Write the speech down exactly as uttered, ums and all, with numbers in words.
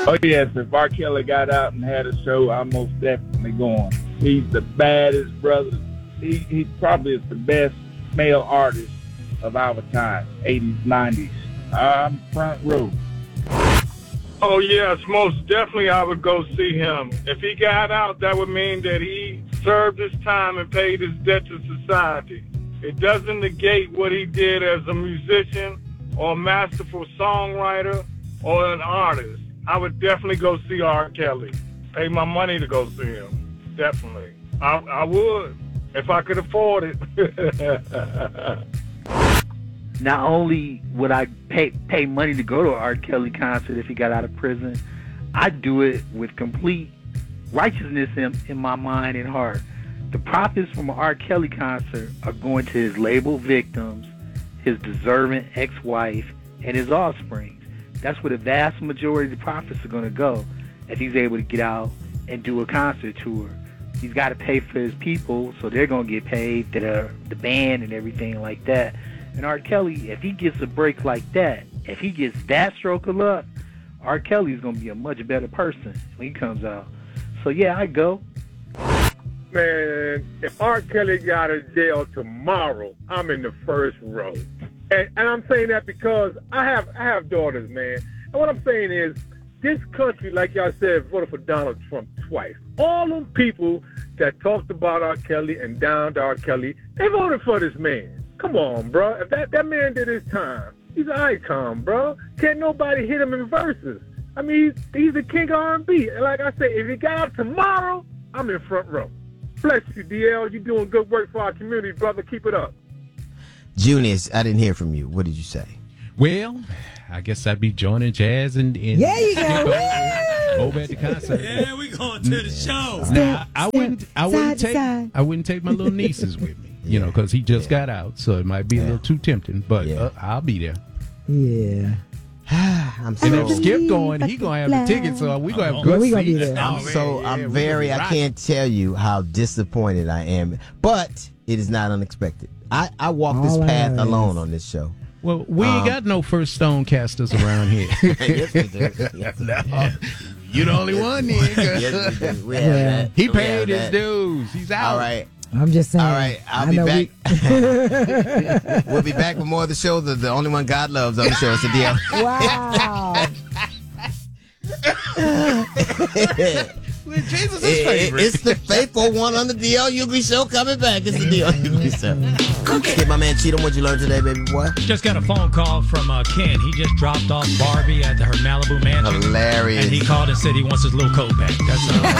Oh, yes, if R. Kelly got out and had a show, I'm most definitely going. He's the baddest brother. He, he probably is the best male artist of our time, eighties, nineties. I'm front row. Oh, yes, most definitely I would go see him. If he got out, that would mean that he served his time and paid his debt to society. It doesn't negate what he did as a musician or a masterful songwriter or an artist. I would definitely go see R. Kelly. Pay my money to go see him. Definitely. I, I would, if I could afford it. Not only would I pay pay money to go to an R. Kelly concert if he got out of prison, I'd do it with complete righteousness in, in my mind and heart. The profits from an R. Kelly concert are going to his label victims, his deserving ex-wife, and his offspring. That's where the vast majority of the profits are going to go if he's able to get out and do a concert tour. He's got to pay for his people, so they're going to get paid, the, the band and everything like that. And R. Kelly, if he gets a break like that, if he gets that stroke of luck, R. Kelly's going to be a much better person when he comes out. So, yeah, I go. Man, if R. Kelly got out of jail tomorrow, I'm in the first row. And, and I'm saying that because I have I have daughters, man. And what I'm saying is, this country, like y'all said, voted for Donald Trump twice. All them people that talked about R. Kelly and downed R. Kelly, they voted for this man. Come on, bro. If that, that man did his time, he's an icon, bro. Can't nobody hit him in verses. I mean, he's, he's the king of R and B. And like I say, if he got out tomorrow, I'm in front row. Bless you, D L. You're doing good work for our community, brother. Keep it up. Junius, I didn't hear from you. What did you say? Well, I guess I'd be joining Jazz and, and there you go. over at the concert. Yeah, we going to the show. Now, I wouldn't, I wouldn't side to take, side. I wouldn't take my little nieces with me, you know, because he just got out, so it might be a little too tempting. But Yeah. uh, I'll be there. Yeah. I'm And so if Skip going, he gonna have the ticket, so we gonna have Yeah, good we gonna be seats. there. I'm so Yeah, I'm we very gonna be I can't tell you how disappointed I am, but it is not unexpected. I I walked this All I path know alone is- on this show. Well, we ain't Um, got no first stone casters around here. Yes, we do. Yes, we do. You the only one, nigga. Yes, we do. We have Yeah. that. He We paid have his that. dues. He's out. All right. I'm just saying. All right, I'll I be know back. we- We'll be back with more of the show. The, the only one God loves on the show is the D L. Wow. Well, Jesus is It- favorite. it's the faithful one on the D L Hughley show coming back. It's the D L Hughley show. Okay, my man Cheatham, what'd you learn today, baby boy? Just got a phone call from uh, Ken. He just dropped off Barbie at her Malibu mansion. Hilarious. And he called and said he wants his little coat back. That's all.